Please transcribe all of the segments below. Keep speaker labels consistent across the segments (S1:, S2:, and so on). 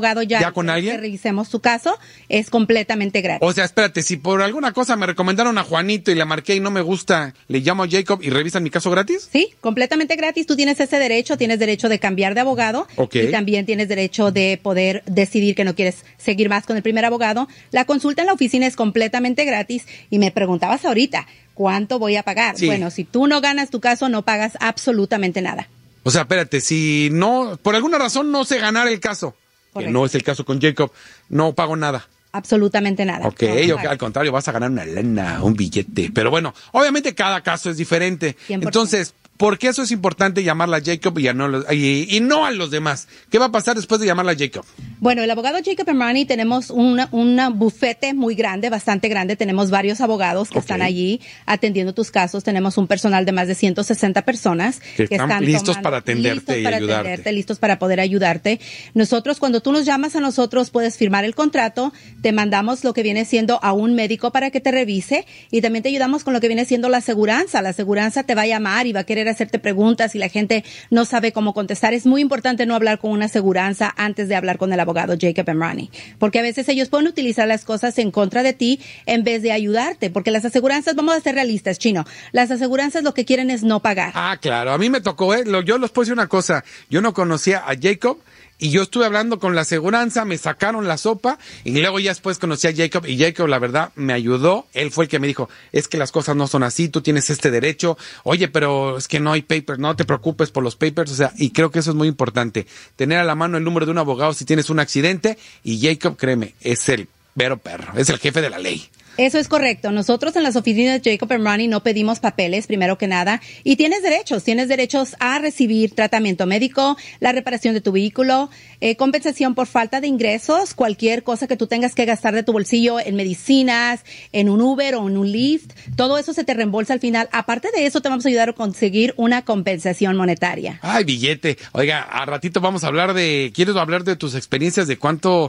S1: abogado
S2: ¿Ya con alguien?
S1: Que revisemos tu caso, es completamente gratis.
S2: O sea, espérate, si por alguna cosa me recomendaron a Juanito y le marqué y no me gusta, le llamo a Jacob y revisan mi caso gratis.
S1: Sí, completamente gratis. Tú tienes ese derecho, tienes derecho de cambiar de abogado.
S2: Okay.
S1: Y también tienes derecho de poder decidir que no quieres seguir más con el primer abogado. La consulta en la oficina es completamente gratis. Y me preguntabas ahorita, ¿cuánto voy a pagar?
S2: Sí.
S1: Bueno, si tú no ganas tu caso, no pagas absolutamente nada.
S2: O sea, espérate, si no, por alguna razón no sé ganar el caso,
S1: Correcto.
S2: que no es el caso con Jacob, no pago nada.
S1: Absolutamente nada.
S2: Ok, al contrario, vas a ganar una lana, un billete. Pero bueno, obviamente cada caso es diferente.
S1: 100%.
S2: Entonces, ¿por qué eso es importante llamarla a Jacob y no a los demás? ¿Qué va a pasar después de llamarla a Jacob?
S1: Bueno, el abogado Jacob Emrani, tenemos un bufete muy grande, bastante grande. Tenemos varios abogados que están allí atendiendo tus casos. Tenemos un personal de más de 160 personas
S2: que están listos para atenderte y ayudarte.
S1: Listos para poder ayudarte. Nosotros, cuando tú nos llamas a nosotros, puedes firmar el contrato, te mandamos lo que viene siendo a un médico para que te revise y también te ayudamos con lo que viene siendo la aseguranza. La aseguranza te va a llamar y va a querer hacerte preguntas y la gente no sabe cómo contestar. Es muy importante no hablar con una aseguranza antes de hablar con el abogado Jacob Emrani, porque a veces ellos pueden utilizar las cosas en contra de ti en vez de ayudarte, porque las aseguranzas, vamos a ser realistas, Chino, las aseguranzas lo que quieren es no pagar.
S2: Ah, claro, a mí me tocó, yo les puedo decir una cosa, yo no conocía a Jacob y yo estuve hablando con la aseguranza, me sacaron la sopa y luego ya después conocí a Jacob y Jacob la verdad me ayudó, él fue el que me dijo, es que las cosas no son así, tú tienes este derecho, oye, pero es que no hay papers, no te preocupes por los papers, o sea, y creo que eso es muy importante, tener a la mano el número de un abogado si tienes un accidente y Jacob, créeme, es el vero perro, es el jefe de la ley.
S1: Eso es correcto. Nosotros en las oficinas de Jacob Emrani no pedimos papeles, primero que nada, y tienes derechos a recibir tratamiento médico, la reparación de tu vehículo, compensación por falta de ingresos, cualquier cosa que tú tengas que gastar de tu bolsillo en medicinas, en un Uber o en un Lyft, todo eso se te reembolsa al final. Aparte de eso, te vamos a ayudar a conseguir una compensación monetaria.
S2: Ay, billete. Oiga, a ratito vamos a hablar quiero hablar de tus experiencias, de cuánto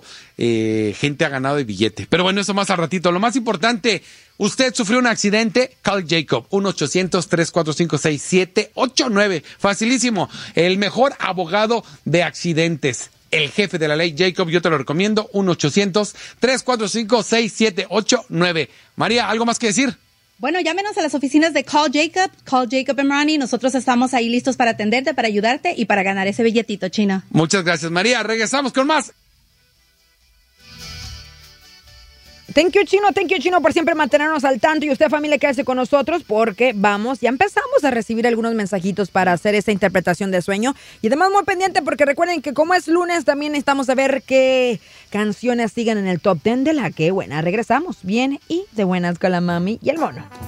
S2: gente ha ganado de billete. Pero bueno, eso más a ratito. Lo más importante, usted sufrió un accidente, call Jacob, 1-800-345-6789. Facilísimo, el mejor abogado de accidentes, el jefe de la ley, Jacob, yo te lo recomiendo, 1-800-345-6789. María, ¿algo más que decir?
S1: Bueno, llámenos a las oficinas de Call Jacob Emrani. Nosotros estamos ahí listos para atenderte, para ayudarte y para ganar ese billetito, Chino.
S2: Muchas gracias, María. Regresamos con más.
S3: Thank you, Chino, por siempre mantenernos al tanto. Y usted, familia, quédese con nosotros porque ya empezamos a recibir algunos mensajitos para hacer esta interpretación de sueño. Y además muy pendiente porque recuerden que como es lunes, también necesitamos saber qué canciones siguen en el top 10 de La Que Buena. Regresamos bien y de buenas con la mami y el mono.